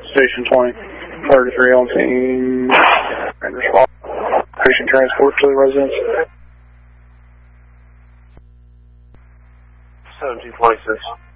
Station 20, 33 on scene. Rangers Fall. Patient transport to the residence. 1726.